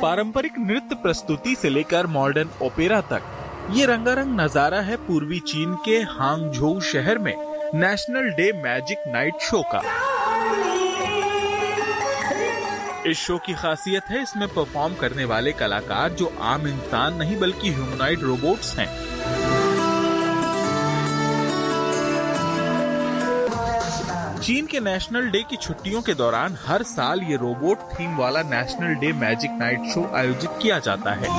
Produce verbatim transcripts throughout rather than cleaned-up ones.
पारंपरिक नृत्य प्रस्तुति से लेकर मॉडर्न ओपेरा तक, ये रंगारंग नजारा है पूर्वी चीन के हांगझोउ शहर में national day magic night show का। इस शो की खासियत है इसमें परफॉर्म करने वाले कलाकार जो आम इंसान नहीं बल्कि ह्यूमनॉइड रोबोट्स हैं। चीन के नेशनल डे की छुट्टियों के दौरान हर साल ये रोबोट थीम वाला national day magic night show आयोजित किया जाता है,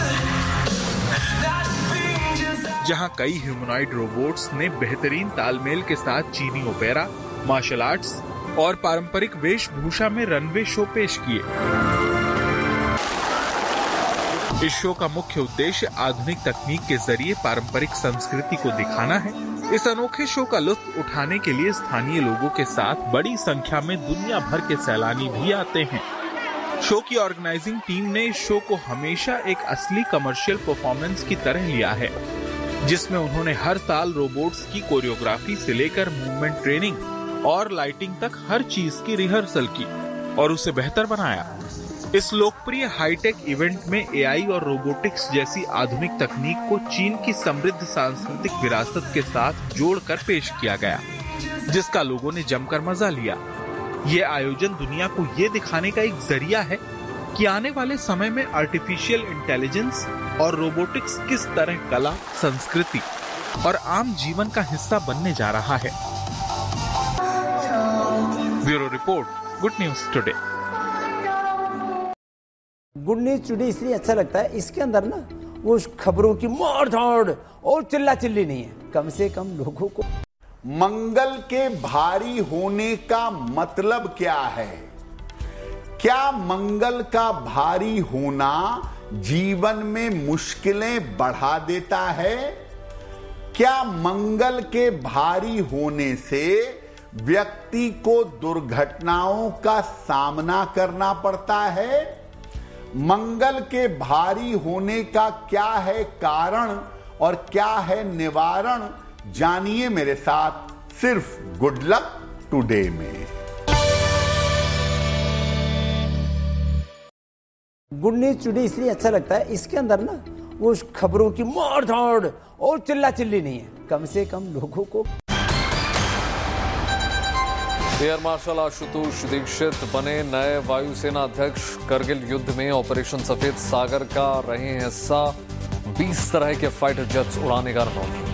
जहां कई ह्यूमनॉइड रोबोट्स ने बेहतरीन तालमेल के साथ चीनी ओपेरा, मार्शल आर्ट्स और पारंपरिक वेशभूषा में रनवे शो पेश किए। इस शो का मुख्य उद्देश्य आधुनिक तकनीक के जरिए पारंपरिक संस्कृति को दिखाना है। इस अनोखे शो का लुत्फ उठाने के लिए स्थानीय लोगों के साथ बड़ी संख्या में दुनिया भर के सैलानी भी आते हैं। शो की ऑर्गेनाइजिंग टीम ने इस शो को हमेशा एक असली कमर्शियल परफॉर्मेंस की तरह लिया है, जिसमें उन्होंने हर साल रोबोट्स की कोरियोग्राफी से लेकर मूवमेंट ट्रेनिंग और लाइटिंग तक हर चीज की रिहर्सल की और उसे बेहतर बनाया। इस लोकप्रिय हाईटेक इवेंट में एआई और रोबोटिक्स जैसी आधुनिक तकनीक को चीन की समृद्ध सांस्कृतिक विरासत के साथ जोड़कर पेश किया गया, जिसका लोगों ने जमकर मजा लिया। ये आयोजन दुनिया को ये दिखाने का एक जरिया है कि आने वाले समय में आर्टिफिशियल इंटेलिजेंस और रोबोटिक्स किस तरह कला, संस्कृति और आम जीवन का हिस्सा बनने जा रहा है। Bureau report, good news today. Good news today इसलिए अच्छा लगता है, इसके अंदर ना वो खबरों की मार धाड़ और चिल्ला चिल्ली नहीं है, कम से कम लोगों को। मंगल के भारी होने का मतलब क्या है? क्या मंगल का भारी होना जीवन में मुश्किलें बढ़ा देता है? क्या मंगल के भारी होने से व्यक्ति को दुर्घटनाओं का सामना करना पड़ता है? मंगल के भारी होने का क्या है कारण और क्या है निवारण? जानिए मेरे साथ सिर्फ गुड लक टुडे में। गुड न्यूज टुडे इसलिए अच्छा लगता है, इसके अंदर ना वो खबरों की मार धाड़ और चिल्ला चिल्ली नहीं है, कम से कम लोगों को। एयर मार्शल आशुतोष दीक्षित बने नए वायुसेना अध्यक्ष। करगिल युद्ध में ऑपरेशन सफेद सागर का रहे हैं हिस्सा। बीस तरह के फाइटर जेट्स उड़ाने का अनुभव।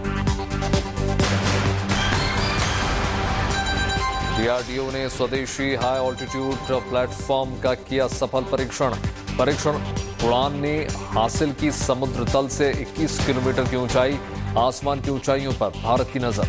डीआरडीओ ने स्वदेशी हाई ऑल्टीट्यूड प्लेटफॉर्म का किया सफल परीक्षण। परीक्षण उड़ान ने हासिल की समुद्र तल से इक्कीस किलोमीटर की ऊंचाई। आसमान की ऊंचाइयों पर भारत की नजर।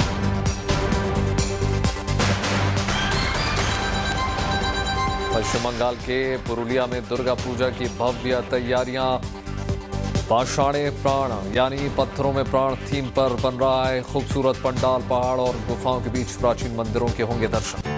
पश्चिम बंगाल के पुरुलिया में दुर्गा पूजा की भव्य तैयारियां। पाषाणे प्राण यानी पत्थरों में प्राण थीम पर बन रहा है खूबसूरत पंडाल। पहाड़ और गुफाओं के बीच प्राचीन मंदिरों के होंगे दर्शन।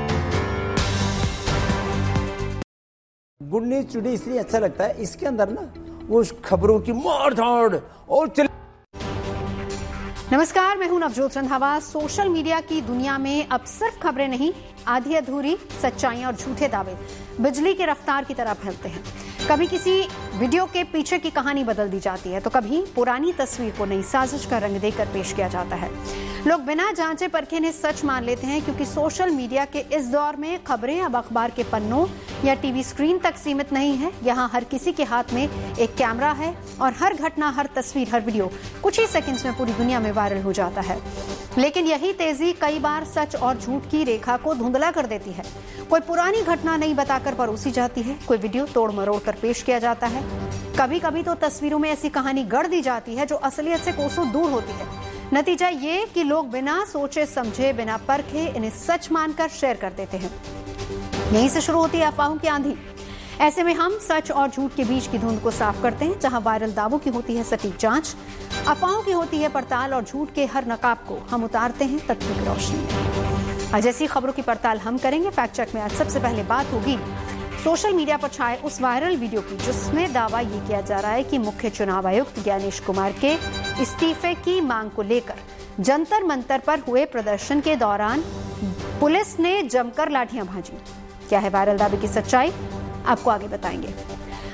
गुड न्यूज टुडे इसलिए अच्छा लगता है, इसके अंदर ना वो खबरों की मार धाड़ और चिल्ला। नमस्कार, मैं हूं नवजोत रंधावा। सोशल मीडिया की दुनिया में अब सिर्फ खबरें नहीं, आधी अधूरी सच्चाइयां और झूठे दावे बिजली की रफ्तार की तरह फैलते हैं। कभी किसी वीडियो के पीछे की कहानी बदल दी जाती है तो कभी पुरानी तस्वीर को नई साजिश का रंग देकर पेश किया जाता है। लोग बिना जांचे परखे इन्हें सच मान लेते हैं, क्योंकि सोशल मीडिया के इस दौर में खबरें अब अखबार के पन्नों या टीवी स्क्रीन तक सीमित नहीं है। यहाँ हर किसी के हाथ में एक कैमरा है और हर घटना, हर तस्वीर, हर वीडियो कुछ ही सेकंड्स में पूरी दुनिया में वायरल हो जाता है। लेकिन यही तेजी कई बार सच और झूठ की रेखा को धुंधला कर देती है। कोई पुरानी घटना नहीं बताकर परोसी जाती है, कोई वीडियो तोड़ मरोड़ कर पेश किया जाता है। कभी कभी तो तस्वीरों में ऐसी कहानी गढ़ दी जाती है जो असलियत से कोसों दूर होती है। नतीजा ये कि लोग बिना सोचे समझे, बिना परखे इन्हें सच मानकर शेयर कर देते हैं। यहीं से शुरू होती है अफवाहों की आंधी। ऐसे में हम सच और झूठ के बीच की धुंध को साफ करते हैं। जहां वायरल दावों की होती है सटीक जांच, अफवाहों की होती है पड़ताल और झूठ के हर नकाब को हम उतारते हैं तथ्यों की रोशनी में। आज ऐसी खबरों की पड़ताल हम करेंगे। फैक्ट चेक में आज सबसे पहले बात होगी सोशल मीडिया पर छाए उस वायरल वीडियो की जिसमें दावा ये किया जा रहा है कि मुख्य चुनाव आयुक्त ज्ञानेश कुमार के इस्तीफे की मांग को लेकर जंतर मंतर पर हुए प्रदर्शन के दौरान पुलिस ने जमकर लाठियां भांजी। क्या है वायरल दावे की सच्चाई, आपको आगे बताएंगे।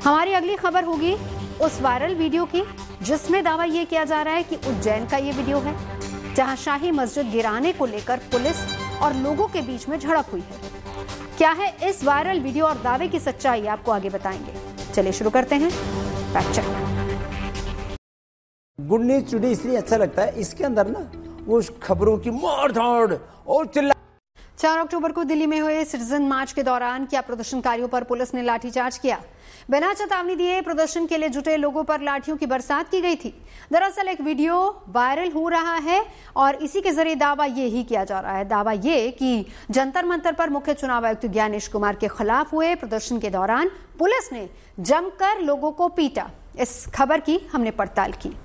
हमारी अगली खबर होगी उस वायरल वीडियो की जिसमें दावा यह किया जा रहा है कि उज्जैन का ये वीडियो है, जहां शाही मस्जिद गिराने को लेकर पुलिस और लोगों के बीच में झड़प हुई है। क्या है इस वायरल वीडियो और दावे की सच्चाई, आपको आगे बताएंगे। चलिए शुरू करते हैं fact check. Good news today इसलिए अच्छा लगता है, इसके अंदर ना वो खबरों की मोड़ धाड़ और चिल्ला। चार अक्टूबर को दिल्ली में हुए सिटीजन मार्च के दौरान क्या प्रदर्शनकारियों पर पुलिस ने लाठीचार्ज किया? बिना चेतावनी दिए प्रदर्शन के लिए जुटे लोगों पर लाठियों की बरसात की गई थी। दरअसल एक वीडियो वायरल हो रहा है और इसी के जरिए दावा ये ही किया जा रहा है। दावा ये कि जंतर मंतर पर मुख्य चुनाव आयुक्त ज्ञानेश कुमार के खिलाफ हुए प्रदर्शन के दौरान पुलिस ने जमकर लोगों को पीटा। इस खबर की हमने पड़ताल की।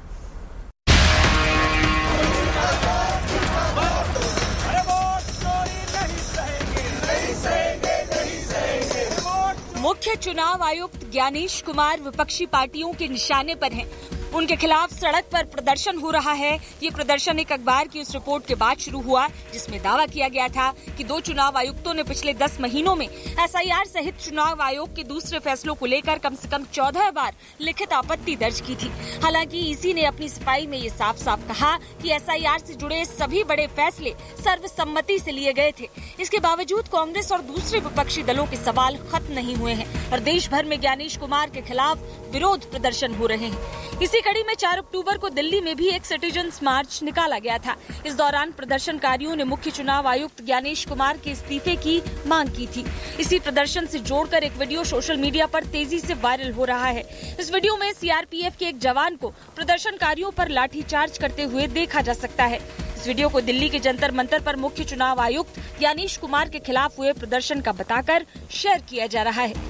मुख्य चुनाव आयुक्त ज्ञानेश कुमार विपक्षी पार्टियों के निशाने पर हैं। उनके खिलाफ सड़क पर प्रदर्शन हो रहा है। ये प्रदर्शन एक अखबार की उस रिपोर्ट के बाद शुरू हुआ जिसमें दावा किया गया था कि दो चुनाव आयुक्तों ने पिछले दस महीनों में एस आई आर सहित चुनाव आयोग के दूसरे फैसलों को लेकर कम से कम चौदह बार लिखित आपत्ति दर्ज की थी। हालांकि इसी ने अपनी सफाई में ये साफ साफ कहा कि एस आई आर से जुड़े सभी बड़े फैसले सर्वसम्मति से लिए गए थे। इसके बावजूद कांग्रेस और दूसरे विपक्षी दलों के सवाल खत्म नहीं हुए हैं और देश भर में ज्ञानेश कुमार के खिलाफ विरोध प्रदर्शन हो रहे हैं। इसी कड़ी में चार अक्टूबर को दिल्ली में भी एक सिटीजन्स मार्च निकाला गया था। इस दौरान प्रदर्शनकारियों ने मुख्य चुनाव आयुक्त ज्ञानेश कुमार के इस्तीफे की मांग की थी। इसी प्रदर्शन से जोड़कर एक वीडियो सोशल मीडिया पर तेजी से वायरल हो रहा है। इस वीडियो में सी आर पी एफ के एक जवान को प्रदर्शनकारियों पर लाठीचार्ज करते हुए देखा जा सकता है। इस वीडियो को दिल्ली के जंतर मंतर पर मुख्य चुनाव आयुक्त ज्ञानेश कुमार के खिलाफ हुए प्रदर्शन का बताकर शेयर किया जा रहा है।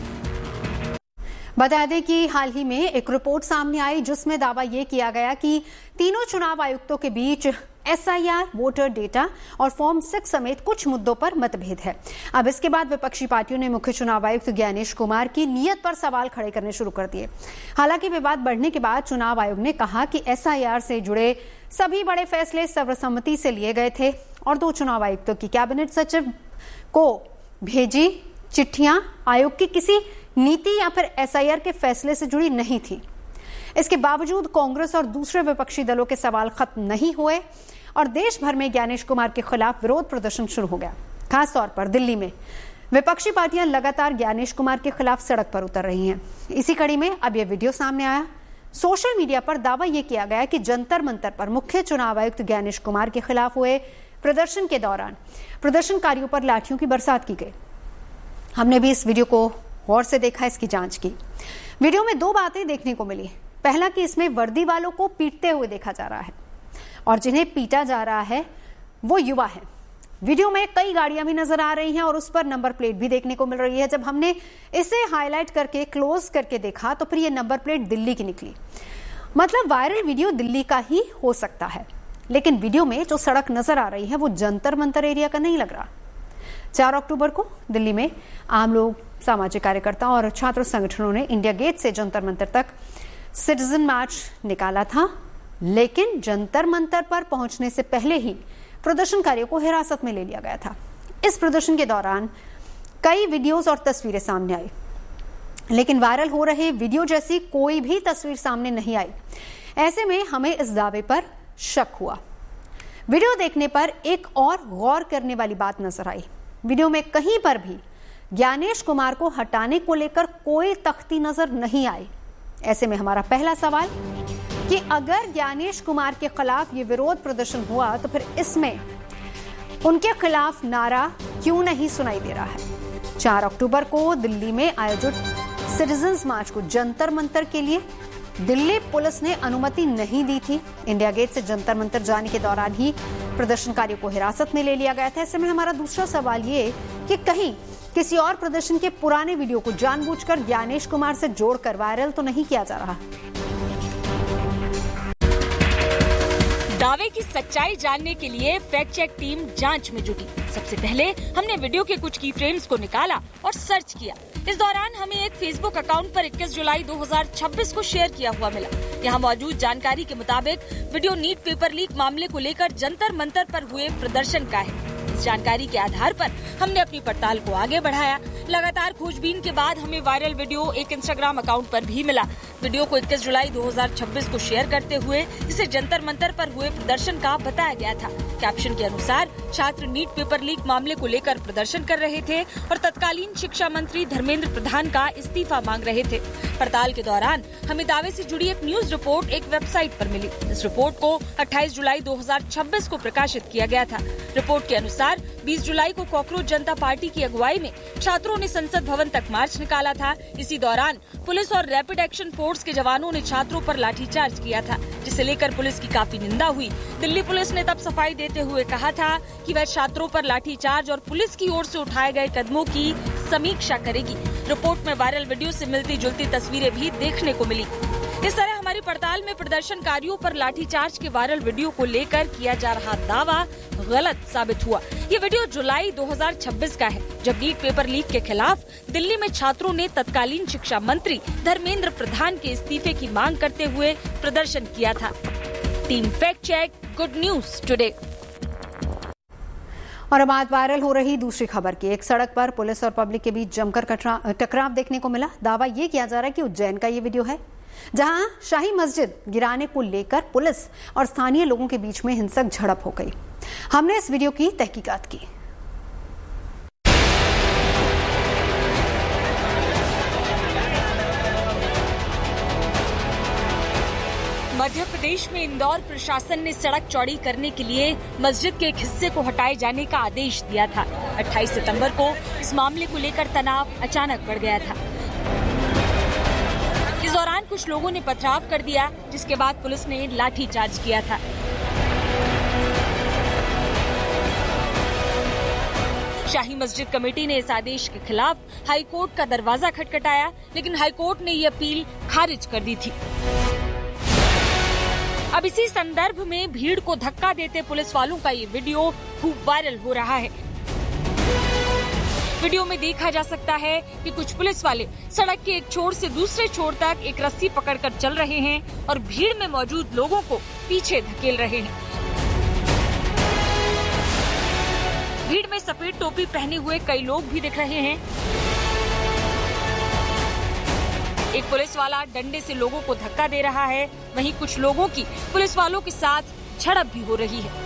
बता दें कि हाल ही में एक रिपोर्ट सामने आई जिसमें दावा यह किया गया कि तीनों चुनाव आयुक्तों के बीच S I R, voter data और फॉर्म सिक्स समेत कुछ मुद्दों पर मतभेद है। अब इसके बाद विपक्षी पार्टियों ने मुख्य चुनाव आयुक्त ज्ञानेश कुमार की नीयत पर सवाल खड़े करने शुरू कर दिए। हालांकि विवाद बढ़ने के बाद चुनाव आयोग ने कहा कि एस आई आर से जुड़े सभी बड़े फैसले सर्वसम्मति से लिए गए थे और दो चुनाव आयुक्तों की कैबिनेट सचिव को भेजी चिट्ठियां आयोग की किसी नीति या फिर एस आई आर के फैसले से जुड़ी नहीं थी। इसके बावजूद कांग्रेस और दूसरे विपक्षी दलों के सवाल खत्म नहीं हुए और देश भर में ज्ञानेश कुमार के खिलाफ विरोध प्रदर्शन शुरू हो गया। खासतौर पर दिल्ली में विपक्षी पार्टियां लगातार ज्ञानेश कुमार के खिलाफ सड़क पर उतर रही हैं। इसी कड़ी में अब यह वीडियो सामने आया। सोशल मीडिया पर दावा यह किया गया कि जंतर मंतर पर मुख्य चुनाव आयुक्त ज्ञानेश कुमार के खिलाफ हुए प्रदर्शन के दौरान प्रदर्शनकारियों पर लाठियों की बरसात की गई। हमने भी इस वीडियो को गौर से देखा, इसकी जांच की। वीडियो में दो बातें देखने को मिली। पहला कि इसमें वर्दी वालों को पीटते हुए देखा जा रहा है और जिन्हें पीटा जा रहा है वो युवा है। वीडियो में कई गाड़ियां भी नजर आ रही हैं और उस पर नंबर प्लेट भी देखने को मिल रही है। जब हमने इसे हाईलाइट करके क्लोज करके देखा तो फिर ये नंबर प्लेट दिल्ली की निकली। मतलब वायरल वीडियो दिल्ली का ही हो सकता है, लेकिन वीडियो में जो सड़क नजर आ रही है वो जंतर मंतर एरिया का नहीं लग रहा। चार अक्टूबर को दिल्ली में आम लोग, सामाजिक कार्यकर्ता और छात्र संगठनों ने इंडिया गेट से जंतर मंतर तक सिटीजन मार्च निकाला था, लेकिन जंतर मंतर पर पहुंचने से पहले ही प्रदर्शनकारियों को हिरासत में ले लिया गया था। इस प्रदर्शन के दौरान कई वीडियोस और तस्वीरें सामने आई, लेकिन वायरल हो रहे वीडियो जैसी कोई भी तस्वीर सामने नहीं आई। ऐसे में हमें इस दावे पर शक हुआ। वीडियो देखने पर एक और गौर करने वाली बात नजर आई। वीडियो में कहीं पर भी ज्ञानेश कुमार को हटाने को लेकर कोई तख्ती नजर नहीं आई। ऐसे में हमारा पहला सवाल कि अगर ज्ञानेश कुमार के खिलाफ ये विरोध प्रदर्शन हुआ तो फिर इसमें उनके खिलाफ नारा क्यों नहीं सुनाई दे रहा है? चार अक्टूबर को दिल्ली में आयोजित सिटीजन्स मार्च को जंतर मंतर के लिए दिल्ली पुलिस ने अनुमति नहीं दी थी। इंडिया गेट से जंतर मंतर जाने के दौरान ही प्रदर्शनकारियों को हिरासत में ले लिया गया था। ऐसे में हमारा दूसरा सवाल ये कि कहीं किसी और प्रदर्शन के पुराने वीडियो को जानबूझकर ज्ञानेश कुमार से जोड़कर वायरल तो नहीं किया जा रहा? दावे की सच्चाई जानने के लिए फैक्ट चेक टीम जांच में जुटी। सबसे पहले हमने वीडियो के कुछ की फ्रेम्स को निकाला और सर्च किया। इस दौरान हमें एक फेसबुक अकाउंट पर इक्कीस जुलाई दो हज़ार छब्बीस को शेयर किया हुआ मिला। यहाँ मौजूद जानकारी के मुताबिक वीडियो नीट पेपर लीक मामले को लेकर जंतर मंतर पर हुए प्रदर्शन का है। इस जानकारी के आधार पर हमने अपनी पड़ताल को आगे बढ़ाया। लगातार खोजबीन के बाद हमें वायरल वीडियो एक इंस्टाग्राम अकाउंट पर भी मिला। वीडियो को इक्कीस जुलाई दो हज़ार छब्बीस को शेयर करते हुए इसे जंतर मंतर पर हुए प्रदर्शन का बताया गया था। कैप्शन के अनुसार छात्र नीट पेपर लीक मामले को लेकर प्रदर्शन कर रहे थे और तत्कालीन शिक्षा मंत्री धर्मेंद्र प्रधान का इस्तीफा मांग रहे थे। पड़ताल के दौरान हमें दावे से जुड़ी एक न्यूज रिपोर्ट एक वेबसाइट पर मिली। इस रिपोर्ट को अट्ठाईस जुलाई दो हज़ार छब्बीस को प्रकाशित किया गया था। रिपोर्ट के अनुसार बीस जुलाई को कॉकरोच जनता पार्टी की अगुवाई में छात्रों ने संसद भवन तक मार्च निकाला था। इसी दौरान पुलिस और रैपिड एक्शन फोर्स के जवानों ने छात्रों पर लाठीचार्ज किया था, जिसे लेकर पुलिस की काफी निंदा हुई। दिल्ली पुलिस ने तब सफाई देते हुए कहा था कि वह छात्रों पर लाठीचार्ज और पुलिस की ओर से उठाए गए कदमों की समीक्षा करेगी। रिपोर्ट में वायरल वीडियो से मिलती जुलती तस्वीरें भी देखने को मिली। इस तरह हमारी पड़ताल में प्रदर्शनकारियों पर लाठीचार्ज के वायरल वीडियो को लेकर किया जा रहा दावा गलत साबित हुआ। ये वीडियो जुलाई दो हज़ार छब्बीस का है, जब नीट पेपर लीक के खिलाफ दिल्ली में छात्रों ने तत्कालीन शिक्षा मंत्री धर्मेंद्र प्रधान के इस्तीफे की मांग करते हुए प्रदर्शन किया था। Team fact check, good news today. और अब आज वायरल हो रही दूसरी खबर की। एक सड़क पर पुलिस और पब्लिक के बीच जमकर टकराव देखने को मिला। दावा ये किया जा रहा है कि उज्जैन का ये वीडियो है, जहां शाही मस्जिद गिराने को लेकर पुलिस और स्थानीय लोगों के बीच में हिंसक झड़प हो गई। हमने इस वीडियो की तहकीकात की। मध्य प्रदेश में इंदौर प्रशासन ने सड़क चौड़ी करने के लिए मस्जिद के एक हिस्से को हटाए जाने का आदेश दिया था। अट्ठाईस सितंबर को इस मामले को लेकर तनाव अचानक बढ़ गया था। इस दौरान कुछ लोगों ने पथराव कर दिया, जिसके बाद पुलिस ने लाठीचार्ज किया था। शाही मस्जिद कमेटी ने इस आदेश के खिलाफ हाईकोर्ट का दरवाजा खटखटाया, लेकिन हाईकोर्ट ने ये अपील खारिज कर दी थी। अब इसी संदर्भ में भीड़ को धक्का देते पुलिस वालों का ये वीडियो खूब वायरल हो रहा है। वीडियो में देखा जा सकता है कि कुछ पुलिस वाले सड़क के एक छोर से दूसरे छोर तक एक रस्सी पकड़कर चल रहे हैं और भीड़ में मौजूद लोगों को पीछे धकेल रहे हैं। भीड़ में सफेद टोपी पहने हुए कई लोग भी दिख रहे हैं। एक पुलिस वाला डंडे से लोगों को धक्का दे रहा है, वहीं कुछ लोगों की पुलिस वालों के साथ झड़प भी हो रही है।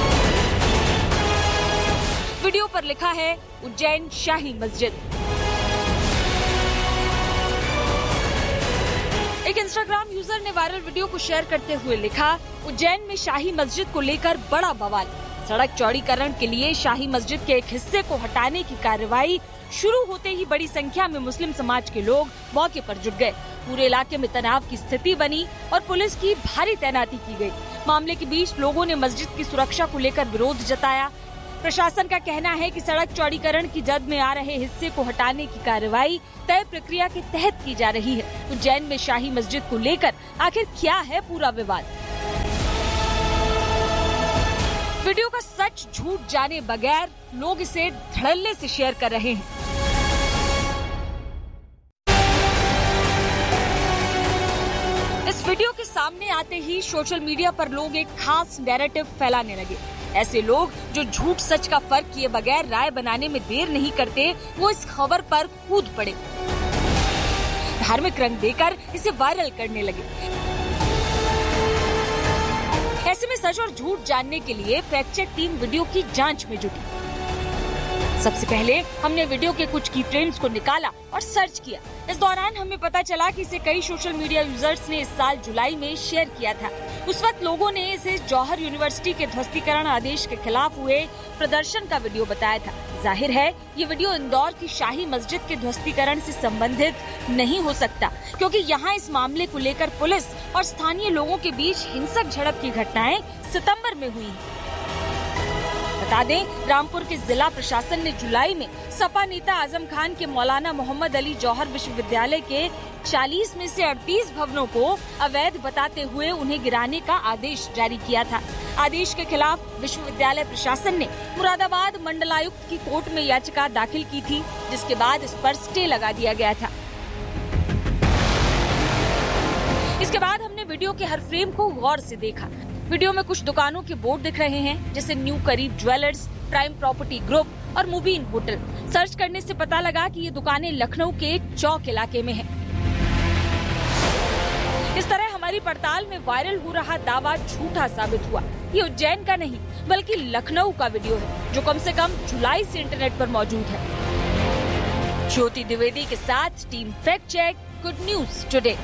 वीडियो पर लिखा है उज्जैन शाही मस्जिद। एक इंस्टाग्राम यूजर ने वायरल वीडियो को शेयर करते हुए लिखा, उज्जैन में शाही मस्जिद को लेकर बड़ा बवाल। सड़क चौड़ीकरण के लिए शाही मस्जिद के एक हिस्से को हटाने की कार्रवाई शुरू होते ही बड़ी संख्या में मुस्लिम समाज के लोग मौके पर जुट गए। पूरे इलाके में तनाव की स्थिति बनी और पुलिस की भारी तैनाती की गई। मामले के बीच लोगों ने मस्जिद की सुरक्षा को लेकर विरोध जताया। प्रशासन का कहना है कि सड़क चौड़ीकरण की जद में आ रहे हिस्से को हटाने की कार्रवाई तय प्रक्रिया के तहत की जा रही है। उज्जैन में शाही मस्जिद को लेकर आखिर क्या है पूरा विवाद? वीडियो का सच झूठ जाने बगैर लोग इसे धड़ल्ले से शेयर कर रहे हैं। इस वीडियो के सामने आते ही सोशल मीडिया पर लोग एक खास नैरेटिव फैलाने लगे। ऐसे लोग जो झूठ सच का फर्क किए बगैर राय बनाने में देर नहीं करते, वो इस खबर पर कूद पड़े, धार्मिक रंग देकर इसे वायरल करने लगे। ऐसे में सच और झूठ जानने के लिए फैक्ट चेक टीम वीडियो की जांच में जुटी। सबसे पहले हमने वीडियो के कुछ की फ्रेम्स को निकाला और सर्च किया। इस दौरान हमें पता चला कि इसे कई सोशल मीडिया यूजर्स ने इस साल जुलाई में शेयर किया था। उस वक्त लोगों ने इसे जौहर यूनिवर्सिटी के ध्वस्तीकरण आदेश के खिलाफ हुए प्रदर्शन का वीडियो बताया था। जाहिर है ये वीडियो इंदौर की शाही मस्जिद के ध्वस्तीकरण से संबंधित नहीं हो सकता, क्योंकि यहाँ इस मामले को लेकर पुलिस और स्थानीय लोगों के बीच हिंसक झड़प की घटनाएं सितंबर में हुई। बता दें, रामपुर के जिला प्रशासन ने जुलाई में सपा नेता आजम खान के मौलाना मोहम्मद अली जौहर विश्वविद्यालय के चालीस में से अड़तीस भवनों को अवैध बताते हुए उन्हें गिराने का आदेश जारी किया था। आदेश के खिलाफ विश्वविद्यालय प्रशासन ने मुरादाबाद मंडलायुक्त की कोर्ट में याचिका दाखिल की थी, जिसके बाद इस पर स्टे लगा दिया गया था। इसके बाद हमने वीडियो के हर फ्रेम को गौर से देखा। वीडियो में कुछ दुकानों के बोर्ड दिख रहे हैं, जैसे न्यू करीब ज्वेलर्स, प्राइम प्रॉपर्टी ग्रुप और मुबीन होटल। सर्च करने से पता लगा कि ये दुकानें लखनऊ के चौक इलाके में हैं। इस तरह हमारी पड़ताल में वायरल हो रहा दावा झूठा साबित हुआ। ये उज्जैन का नहीं बल्कि लखनऊ का वीडियो है जो कम से कम जुलाई से इंटरनेट पर मौजूद है। ज्योति द्विवेदी के साथ team fact check, good news today.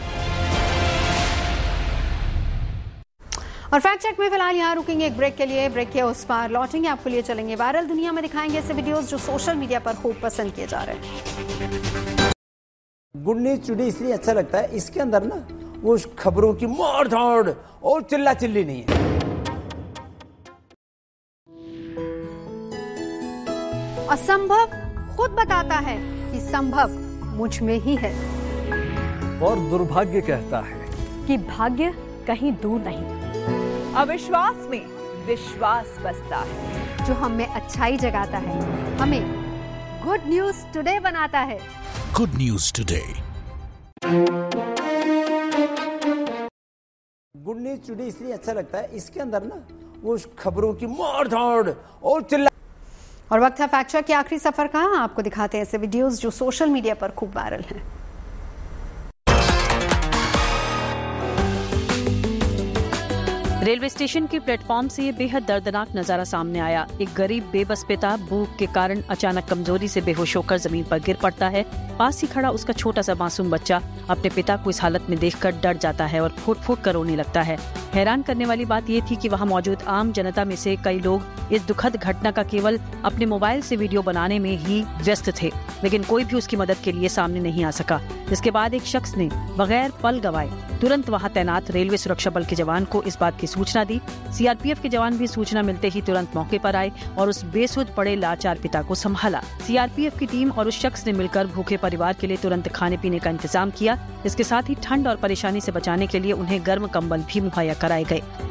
और फैक्ट चेक में फिलहाल यहाँ रुकेंगे एक ब्रेक के लिए। ब्रेक के उस पार लौटेंगे, आपके लिए चलेंगे वायरल दुनिया में, दिखाएंगे ऐसे वीडियोस जो सोशल मीडिया पर खूब पसंद किए जा रहे हैं। गुड न्यूज टुडे इसलिए अच्छा लगता है, इसके अंदर ना वो खबरों की मोड़ दौड़ और चिल्ला चिल्ली नहीं है। असंभव खुद बताता है कि संभव मुझ में ही है, और दुर्भाग्य कहता है कि भाग्य कहीं दूर नहीं। अविश्वास में विश्वास बसता है, जो हम में अच्छाई जगाता है, हमें गुड न्यूज टुडे बनाता है। Good news today. Good news today इसलिए अच्छा लगता है, इसके अंदर ना वो खबरों की मोड़ दौड़ और चिल्ला। और वक्त है फैक्ट चेक के आखिरी सफर का। आपको दिखाते हैं ऐसे वीडियोस जो सोशल मीडिया पर खूब वायरल हैं। रेलवे स्टेशन के प्लेटफॉर्म से ये बेहद दर्दनाक नजारा सामने आया। एक गरीब बेबस पिता भूख के कारण अचानक कमजोरी से बेहोश होकर जमीन पर गिर पड़ता है। पास ही खड़ा उसका छोटा सा मासूम बच्चा अपने पिता को इस हालत में देखकर डर जाता है और फूट फूट कर रोने लगता है। हैरान करने वाली बात ये थी कि वहाँ मौजूद आम जनता में से कई लोग इस दुखद घटना का केवल अपने मोबाइल से वीडियो बनाने में ही व्यस्त थे, लेकिन कोई भी उसकी मदद के लिए सामने नहीं आ सका। इसके बाद एक शख्स ने बगैर पल गवाए तुरंत वहां तैनात रेलवे सुरक्षा बल के जवान को इस बात की सूचना दी। सीआरपीएफ के जवान भी सूचना मिलते ही तुरंत मौके पर आए और उस बेसुध पड़े लाचार पिता को संभाला। सीआरपीएफ की टीम और उस शख्स ने मिलकर भूखे परिवार के लिए तुरंत खाने पीने का इंतजाम किया। इसके साथ ही ठंड और परेशानी से बचाने के लिए उन्हें गर्म कंबल भी मुहैया कराए गए।